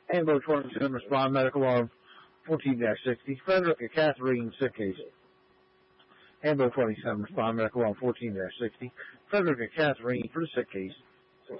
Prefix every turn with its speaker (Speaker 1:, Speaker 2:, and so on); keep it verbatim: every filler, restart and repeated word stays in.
Speaker 1: Ambo twenty-seven, respond medical alarm fourteen dash sixty. Frederica Catherine, sick case. Ambo twenty-seven, respond medical alarm fourteen dash sixty. Frederica Catherine for the sick case.